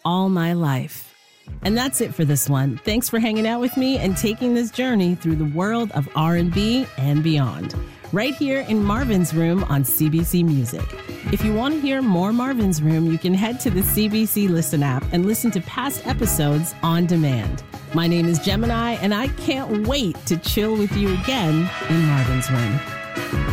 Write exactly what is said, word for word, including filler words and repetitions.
all my life. And that's it for this one. Thanks for hanging out with me and taking this journey through the world of R and B and beyond, right here in Marvin's Room on C B C Music. If you want to hear more Marvin's Room, you can head to the C B C Listen app and listen to past episodes on demand. My name is Gemini, and I can't wait to chill with you again in Marvin's Room.